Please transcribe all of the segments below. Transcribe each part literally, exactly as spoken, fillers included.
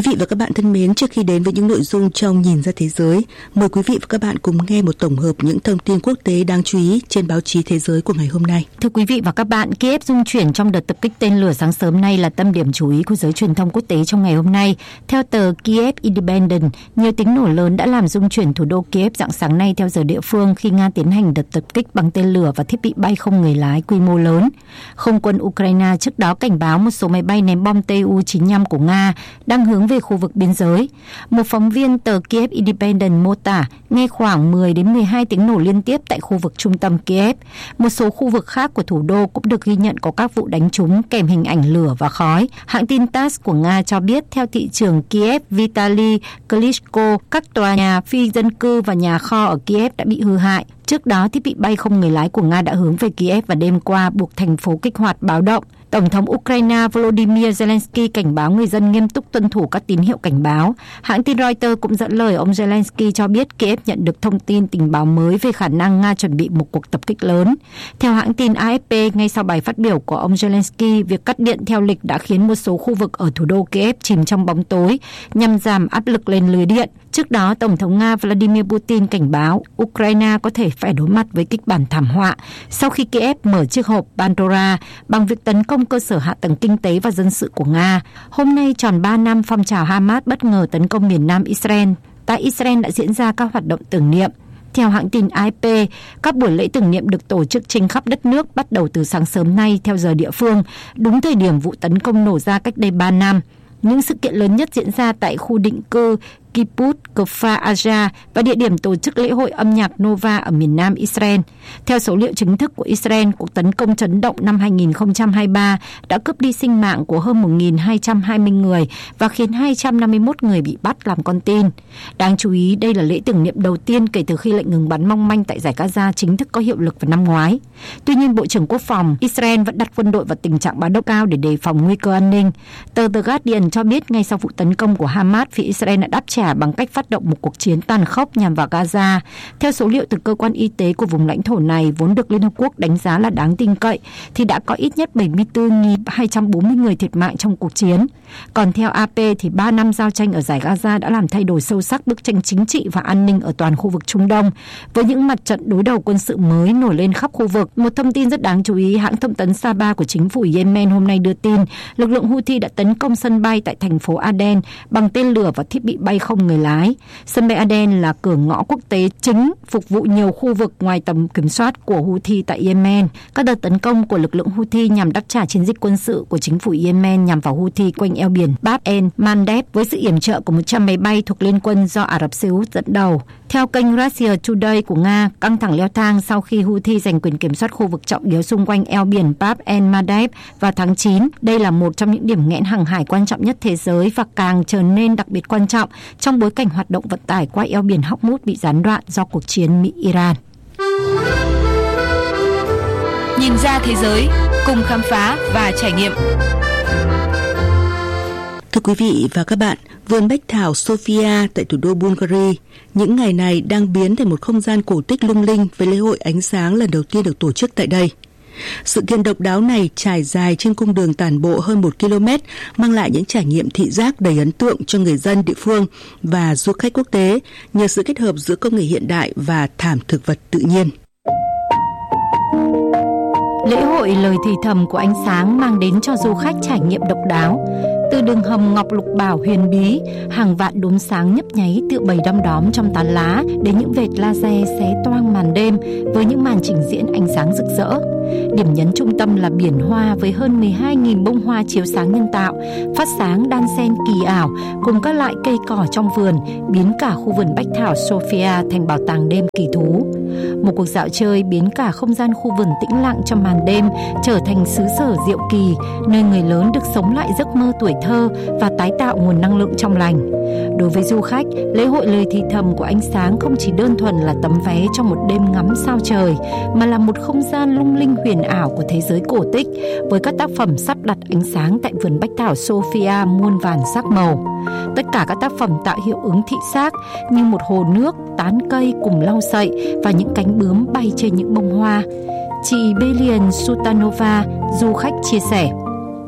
Quý vị và các bạn thân mến, trước khi đến với những nội dung trong Nhìn ra thế giới, mời quý vị và các bạn cùng nghe một tổng hợp những thông tin quốc tế đáng chú ý trên báo chí thế giới của ngày hôm nay. Thưa quý vị và các bạn, Kiev rung chuyển trong đợt tập kích tên lửa sáng sớm nay là tâm điểm chú ý của giới truyền thông quốc tế trong ngày hôm nay. Theo tờ Kiev Independent, nhiều tiếng nổ lớn đã làm rung chuyển thủ đô Kiev rạng sáng nay theo giờ địa phương khi Nga tiến hành đợt tập kích bằng tên lửa và thiết bị bay không người lái quy mô lớn. Không quân Ukraine trước đó cảnh báo một số máy bay ném bom Tu chín mươi lăm của Nga đang hướng về khu vực biên giới. Một phóng viên tờ Kiev Independent mô tả nghe khoảng mười đến mười hai tiếng nổ liên tiếp tại khu vực trung tâm Kiev. Một số khu vực khác của thủ đô cũng được ghi nhận có các vụ đánh trúng kèm hình ảnh lửa và khói. Hãng tin tát ét của Nga cho biết theo thị trưởng Kiev Vitaly Klitschko, các tòa nhà phi dân cư và nhà kho ở Kiev đã bị hư hại. Trước đó, thiết bị bay không người lái của Nga đã hướng về Kiev và đêm qua buộc thành phố kích hoạt báo động. Tổng thống Ukraine Volodymyr Zelensky cảnh báo người dân nghiêm túc tuân thủ các tín hiệu cảnh báo. Hãng tin Reuters cũng dẫn lời ông Zelensky cho biết Kiev nhận được thông tin tình báo mới về khả năng Nga chuẩn bị một cuộc tập kích lớn. Theo hãng tin a ép pê, ngay sau bài phát biểu của ông Zelensky, việc cắt điện theo lịch đã khiến một số khu vực ở thủ đô Kiev chìm trong bóng tối nhằm giảm áp lực lên lưới điện. Trước đó, Tổng thống Nga Vladimir Putin cảnh báo Ukraine có thể phải đối mặt với kịch bản thảm họa sau khi Kiev mở chiếc hộp Pandora bằng việc tấn công cơ sở hạ tầng kinh tế và dân sự của Nga. Hôm nay tròn ba năm phong trào Hamas bất ngờ tấn công miền Nam Israel. Tại Israel đã diễn ra các hoạt động tưởng niệm. Theo hãng tin a ép pê, các buổi lễ tưởng niệm được tổ chức trên khắp đất nước bắt đầu từ sáng sớm nay theo giờ địa phương, đúng thời điểm vụ tấn công nổ ra cách đây ba năm. Những sự kiện lớn nhất diễn ra tại khu định cư Kibbutz Kfar Aza và địa điểm tổ chức lễ hội âm nhạc Nova ở miền Nam Israel. Theo số liệu chính thức của Israel, cuộc tấn công chấn động năm hai không hai ba đã cướp đi sinh mạng của hơn một nghìn hai trăm hai mươi người và khiến hai trăm năm mươi mốt người bị bắt làm con tin. Đáng chú ý, đây là lễ tưởng niệm đầu tiên kể từ khi lệnh ngừng bắn mong manh tại Dải Gaza chính thức có hiệu lực vào năm ngoái. Tuy nhiên, Bộ trưởng Quốc phòng Israel vẫn đặt quân đội vào tình trạng báo động cao để đề phòng nguy cơ an ninh. Tờ The Guardian cho biết ngay sau vụ tấn công của Hamas, phía Israel đã đáp trả bằng cách phát động một cuộc chiến tàn khốc nhằm vào Gaza. Theo số liệu từ cơ quan y tế của vùng lãnh thổ này vốn được Liên Hợp Quốc đánh giá là đáng tin cậy, thì đã có ít nhất bảy mươi tư nghìn hai trăm bốn mươi người thiệt mạng trong cuộc chiến. Còn theo a pê thì ba năm giao tranh ở Dải Gaza đã làm thay đổi sâu sắc bức tranh chính trị và an ninh ở toàn khu vực Trung Đông, với những mặt trận đối đầu quân sự mới nổi lên khắp khu vực. Một thông tin rất đáng chú ý, hãng thông tấn Saba của chính phủ Yemen hôm nay đưa tin lực lượng Houthi đã tấn công sân bay tại thành phố Aden bằng tên lửa và thiết bị bay không người lái. Sân bay Aden là cửa ngõ quốc tế chính phục vụ nhiều khu vực ngoài tầm kiểm soát của Houthi tại Yemen. Các đợt tấn công của lực lượng Houthi nhằm đáp trả chiến dịch quân sự của chính phủ Yemen nhằm vào Houthi quanh eo biển Bab el Mandeb với sự yểm trợ của một trăm máy bay thuộc Liên quân do Ả Rập Xê Út dẫn đầu. Theo kênh Russia Today của Nga, căng thẳng leo thang sau khi Houthi giành quyền kiểm soát khu vực trọng yếu xung quanh eo biển Bab el Mandeb vào tháng chín. Đây là một trong những điểm nghẽn hàng hải quan trọng nhất thế giới và càng trở nên đặc biệt quan trọng trong bối cảnh hoạt động vận tải qua eo biển Hormuz bị gián đoạn do cuộc chiến Mỹ-Iran. Nhìn ra thế giới, cùng khám phá và trải nghiệm. Thưa quý vị và các bạn, vườn bách thảo Sofia tại thủ đô Bulgaria những ngày này đang biến thành một không gian cổ tích lung linh với lễ hội ánh sáng lần đầu tiên được tổ chức tại đây. Sự kiện độc đáo này trải dài trên cung đường tản bộ hơn một ki lô mét, mang lại những trải nghiệm thị giác đầy ấn tượng cho người dân địa phương và du khách quốc tế nhờ sự kết hợp giữa công nghệ hiện đại và thảm thực vật tự nhiên. Lễ hội lời thì thầm của ánh sáng mang đến cho du khách trải nghiệm độc đáo. Từ đường hầm ngọc lục bảo huyền bí, hàng vạn đốm sáng nhấp nháy tựa bầy đom đóm trong tán lá đến những vệt laser xé toang màn đêm với những màn trình diễn ánh sáng rực rỡ. Điểm nhấn trung tâm là biển hoa với hơn mười hai nghìn bông hoa chiếu sáng nhân tạo, phát sáng đan xen kỳ ảo cùng các loại cây cỏ trong vườn, biến cả khu vườn bách thảo Sofia thành bảo tàng đêm kỳ thú. Một cuộc dạo chơi biến cả không gian khu vườn tĩnh lặng trong màn đêm trở thành xứ sở diệu kỳ, nơi người lớn được sống lại giấc mơ tuổi thơ và tái tạo nguồn năng lượng trong lành. Đối với du khách, lễ hội lời thì thầm của ánh sáng không chỉ đơn thuần là tấm vé cho một đêm ngắm sao trời, mà là một không gian lung linh huyền ảo của thế giới cổ tích với các tác phẩm sắp đặt ánh sáng tại vườn bách thảo Sofia muôn vàn sắc màu. Tất cả các tác phẩm tạo hiệu ứng thị giác như một hồ nước, tán cây cùng lau sậy và những cánh bướm bay trên những bông hoa. Chị Belian Sutanova, du khách chia sẻ.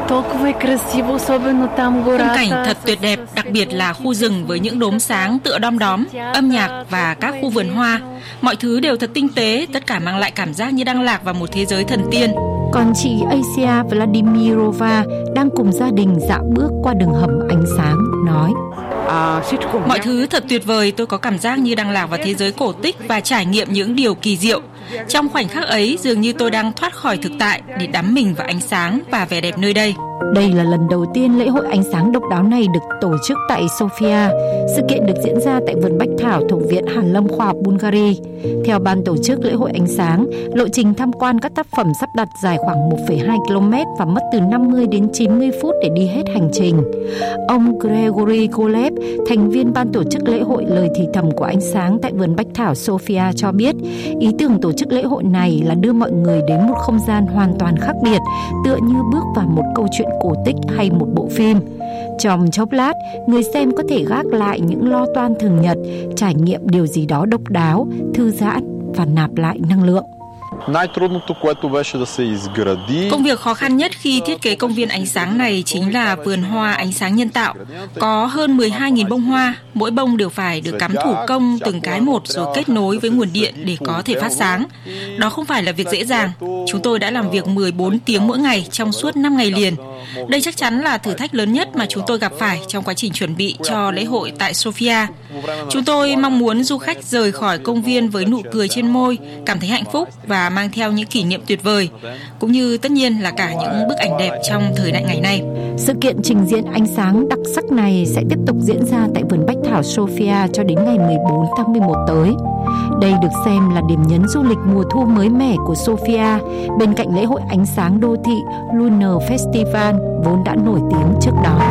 Khung cảnh thật tuyệt đẹp, đặc biệt là khu rừng với những đốm sáng tựa đom đóm, âm nhạc và các khu vườn hoa. Mọi thứ đều thật tinh tế, tất cả mang lại cảm giác như đang lạc vào một thế giới thần tiên. Còn chị Asia Vladimirova đang cùng gia đình dạo bước qua đường hầm ánh sáng, nói: Mọi thứ thật tuyệt vời, tôi có cảm giác như đang lạc vào thế giới cổ tích và trải nghiệm những điều kỳ diệu. Trong khoảnh khắc ấy, dường như tôi đang thoát khỏi thực tại để đắm mình vào ánh sáng và vẻ đẹp nơi đây. Đây là lần đầu tiên lễ hội ánh sáng độc đáo này được tổ chức tại Sofia. Sự kiện được diễn ra tại vườn Bách Thảo thuộc Viện Hàn lâm Khoa học Bulgaria. Theo ban tổ chức lễ hội ánh sáng, lộ trình tham quan các tác phẩm sắp đặt dài khoảng một phẩy hai ki lô mét và mất từ năm mươi đến chín mươi phút để đi hết hành trình. Ông Gregory Golev, thành viên ban tổ chức lễ hội lời thì thầm của ánh sáng tại vườn Bách Thảo Sofia cho biết, ý tưởng tổ chức lễ hội này là đưa mọi người đến một không gian hoàn toàn khác biệt, tựa như bước vào một câu chuyện cổ tích hay một bộ phim. Trong chốc lát, người xem có thể gác lại những lo toan thường nhật, trải nghiệm điều gì đó độc đáo, thư giãn và nạp lại năng lượng. Công việc khó khăn nhất khi thiết kế công viên ánh sáng này chính là vườn hoa ánh sáng nhân tạo. Có hơn mười hai nghìn bông hoa, mỗi bông đều phải được cắm thủ công từng cái một rồi kết nối với nguồn điện để có thể phát sáng. Đó không phải là việc dễ dàng. Chúng tôi đã làm việc mười bốn tiếng mỗi ngày trong suốt năm ngày liền. Đây chắc chắn là thử thách lớn nhất mà chúng tôi gặp phải trong quá trình chuẩn bị cho lễ hội tại Sofia. Chúng tôi mong muốn du khách rời khỏi công viên với nụ cười trên môi, cảm thấy hạnh phúc và mang theo những kỷ niệm tuyệt vời, cũng như tất nhiên là cả những bức ảnh đẹp trong thời đại ngày nay. Sự kiện trình diễn ánh sáng đặc sắc này sẽ tiếp tục diễn ra tại vườn Bách Thảo Sofia cho đến ngày mười bốn tháng mười một tới. Đây được xem là điểm nhấn du lịch mùa thu mới mẻ của Sofia, bên cạnh lễ hội ánh sáng đô thị Lunar Festival vốn đã nổi tiếng trước đó.